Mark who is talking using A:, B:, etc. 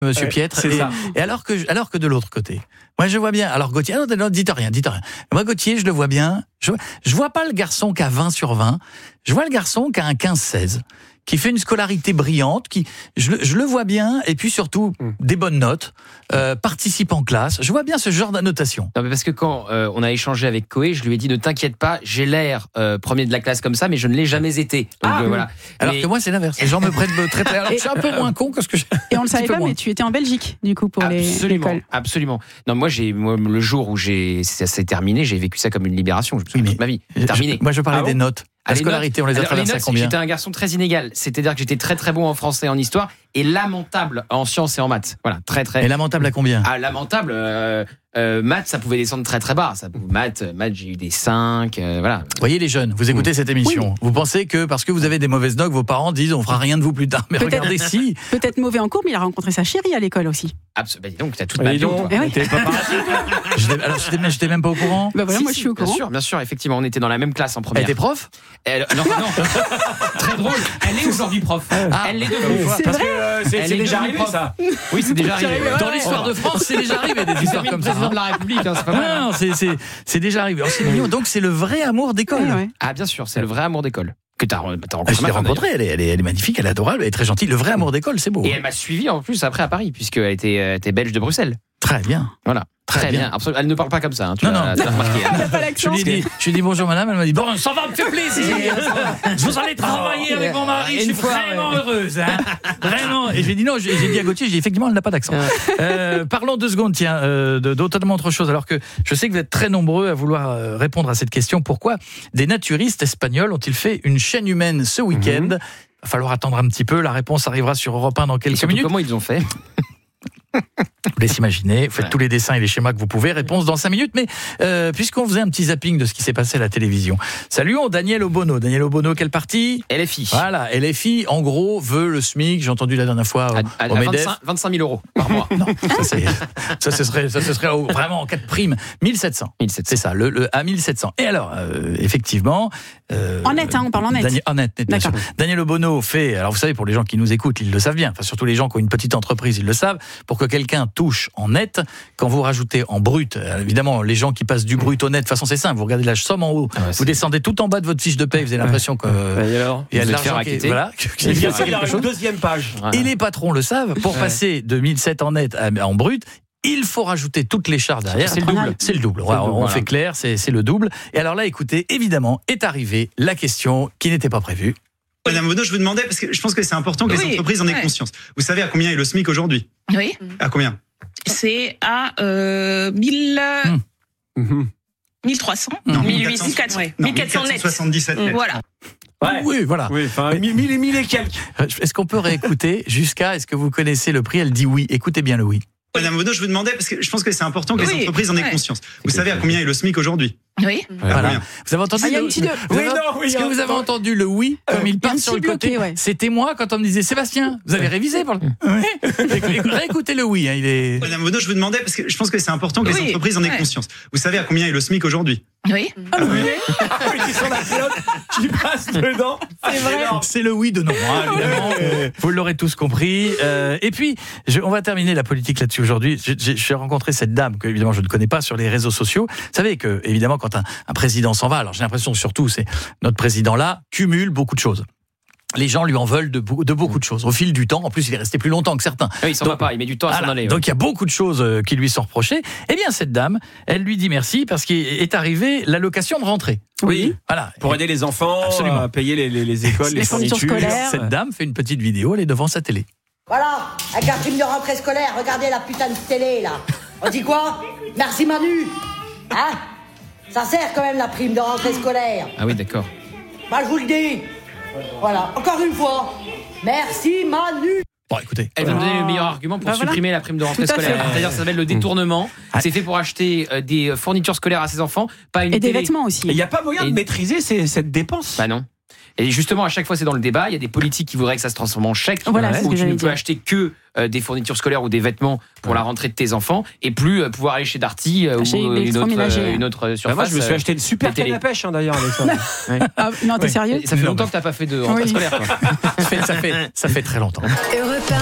A: Monsieur Pietre.
B: C'est ça.
A: Et alors que de l'autre côté, moi je vois bien. Alors Gauthier, non, dites rien. Moi Gauthier, je le vois bien. Je vois pas le garçon qui a 20 sur 20. Je vois le garçon qui a un 15-16. Qui fait une scolarité brillante, je le vois bien, et puis surtout des bonnes notes, participe en classe. Je vois bien ce genre d'annotation.
C: Non, mais parce que quand on a échangé avec Koé, je lui ai dit ne t'inquiète pas, j'ai l'air premier de la classe comme ça, mais je ne l'ai jamais été. Donc, voilà.
A: Alors que moi c'est l'inverse. Les gens me prennent très très. Alors je suis un peu moins con que ce que je.
D: Et on le savait pas, mais tu étais en Belgique du coup pour l'école.
C: Absolument. Non, moi le jour où ça s'est terminé, j'ai vécu ça comme une libération. Je me souviens toute ma vie. Terminé.
A: Moi je parlais des notes. La scolarité, on les a traversées à combien ?
C: J'étais un garçon très inégal. C'est-à-dire que j'étais très très bon en français et en histoire et lamentable en sciences et en maths. Voilà, très très.
A: Et lamentable à combien ?
C: Ah, lamentable. Maths, ça pouvait descendre très très bas. Maths, j'ai eu des 5. Voilà.
A: Vous voyez les jeunes, vous écoutez cette émission. Oui. Vous pensez que parce que vous avez des mauvaises notes, vos parents disent on fera rien de vous plus tard. Mais regardez si.
D: Peut-être mauvais en cours, mais il a rencontré sa chérie à l'école aussi.
C: Absolument. Donc t'as toute ma vie.
A: Alors j'étais même pas au courant.
D: Bah voilà, moi je suis au courant.
C: Bien sûr, effectivement, on était dans la même classe en première.
A: Elle était prof ?
C: Non. Très drôle. Elle est aujourd'hui prof. Elle l'est devenue.
D: C'est vrai.
B: C'est déjà arrivé ça.
C: Oui, c'est déjà arrivé.
A: Dans l'histoire de France, c'est déjà arrivé des histoires comme ça.
C: Président de la République, c'est pas mal.
A: Non, c'est déjà arrivé. C'est mignon. Donc c'est le vrai amour d'école.
D: Ouais.
C: Ah bien sûr, c'est le vrai amour d'école. Que t'as rencontré.
A: Je l'ai rencontrée, elle est magnifique, elle est adorable, elle est très gentille. Le vrai amour d'école, c'est beau.
C: Et elle m'a suivi en plus après à Paris, puisqu'elle était belge de Bruxelles.
A: Très bien.
C: Voilà. Très bien. Absolument. Elle ne parle pas comme ça. Tu as remarqué.
D: Elle n'a pas l'accent.
A: Je lui ai dit bonjour madame, elle m'a dit bon, ça va me faire plaisir. Je vous allez travailler avec mon mari, je suis vraiment heureuse. Hein. Vraiment. Et j'ai dit non, j'ai dit à Gauthier, j'ai dit effectivement, elle n'a pas d'accent. Parlons 2 secondes, tiens, d'autant autre chose, alors que je sais que vous êtes très nombreux à vouloir répondre à cette question. Pourquoi des naturistes espagnols ont-ils fait une chaîne humaine ce week-end ? Il va falloir attendre un petit peu, la réponse arrivera sur Europe 1 dans quelques minutes.
C: Comment ils ont fait ?
A: Vous laissez imaginer, faites tous les dessins et les schémas que vous pouvez. Réponse dans 5 minutes, mais puisqu'on faisait un petit zapping de ce qui s'est passé à la télévision. Saluons Daniel Obono. Daniel Obono, quel parti ?
C: LFI.
A: Voilà, LFI, en gros, veut le SMIC. J'ai entendu la dernière fois au MEDEF.
C: 25 000 € par mois.
A: Non, ça ce serait vraiment en cas de prime. 1700. C'est ça, à 1700. Et alors, effectivement...
D: en net, on parle en net.
A: En net, bien sûr. Daniel Obono fait... Alors vous savez, pour les gens qui nous écoutent, ils le savent bien. Enfin, surtout les gens qui ont une petite entreprise, ils le savent. Pour que quelqu'un touche en net, quand vous rajoutez en brut, évidemment, les gens qui passent du brut au net, de toute façon, c'est simple. Vous regardez la somme en haut, vous descendez tout en bas de votre fiche de paie, vous avez l'impression que...
C: il y a de l'argent
B: il y a une deuxième page.
A: Et les patrons le savent. Pour passer de 1007 en net en brut, il faut rajouter toutes les charges derrière.
C: C'est le double.
A: C'est le double. On fait clair, c'est le double. Et alors là, écoutez, évidemment, est arrivée la question qui n'était pas prévue.
E: Madame Obono, je vous demandais, parce que je pense que c'est important que les entreprises en aient conscience. Vous savez à combien est le SMIC aujourd'hui ?
F: Oui.
E: À combien ?
F: C'est à 1300.
E: Non,
F: 1400.
E: 1477 net.
F: Voilà.
B: Ouais.
A: Oui, voilà.
B: Oui, enfin, 1000 et quelques.
A: Est-ce qu'on peut réécouter jusqu'à... Est-ce que vous connaissez le prix ? Elle dit oui. Écoutez bien le oui.
E: Madame Obono, je vous demandais, parce que je pense que c'est important que les entreprises en aient conscience. Vous savez à combien est le SMIC aujourd'hui ?
F: Oui.
A: Voilà. Vous avez entendu Est-ce que vous avez entendu le oui comme il part sur le côté C'était moi quand on me disait Sébastien, vous avez révisé pour le... Réécoutez le oui. Il est...
E: Madame Obono, je vous demandais, parce que je pense que c'est important que les entreprises en aient conscience. Vous savez à combien est le SMIC aujourd'hui ?
F: Oui.
B: Qui sont la pilote, qui passe dedans.
D: C'est vrai.
A: C'est le oui de non, évidemment. Vous l'aurez tous compris. Et puis, on va terminer la politique là-dessus aujourd'hui. J'ai rencontré cette dame que, évidemment, je ne connais pas sur les réseaux sociaux. Vous savez que, évidemment, quand un président s'en va, alors j'ai l'impression surtout, c'est notre président-là cumule beaucoup de choses. Les gens lui en veulent de beaucoup de choses. Au fil du temps, en plus, il est resté plus longtemps que certains.
C: Oui, il s'en va pas, il met du temps à s'en aller.
A: Donc il y a beaucoup de choses qui lui sont reprochées. Eh bien, cette dame, elle lui dit merci parce qu'est arrivée l'allocation de rentrée.
B: Oui.
A: Voilà.
B: Pour aider les enfants, à payer les écoles, les fournitures
D: scolaires.
A: Cette dame fait une petite vidéo, elle est devant sa télé.
G: Voilà, avec la prime de rentrée scolaire, regardez la putain de télé, là. On dit quoi ? Merci Manu. Hein ? Ça sert quand même la prime de rentrée scolaire.
C: Ah oui, d'accord.
G: Bah, je vous le dis. Voilà, encore une fois. Merci Manu.
A: Bon, écoutez.
C: Elle vient de donner le meilleur argument pour supprimer la prime de rentrée scolaire. C'est-à-dire que ça s'appelle le détournement. C'est fait pour acheter des fournitures scolaires à ses enfants, pas une télé.
D: Et des vêtements aussi.
B: Il n'y a pas moyen de maîtriser cette dépense.
C: Bah non. Et justement, à chaque fois, c'est dans le débat. Il y a des politiques qui voudraient que ça se transforme en chèque, où tu ne peux acheter que des fournitures scolaires ou des vêtements pour la rentrée de tes enfants, et plus pouvoir aller chez Darty ou une autre surface.
B: Moi, je me suis acheté une super canne à pêche, d'ailleurs, avec ça.
D: Non, t'es sérieux ?
C: Ça fait longtemps que t'as pas fait de rentrée scolaire.
A: Ça fait très longtemps.